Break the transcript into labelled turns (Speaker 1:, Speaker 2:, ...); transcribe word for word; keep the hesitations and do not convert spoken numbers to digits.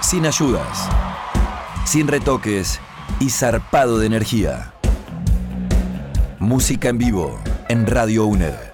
Speaker 1: sin ayudas, sin retoques y zarpado de energía. Música en vivo en Radio UNED.